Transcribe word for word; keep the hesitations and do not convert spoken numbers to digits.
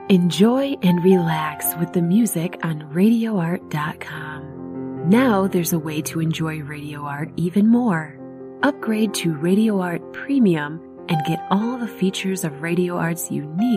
Enjoy and relax with the music on radio art dot com. Now there's a way to enjoy Radio Art even more. Upgrade to Radio Art Premium and get all the features of Radio Art's unique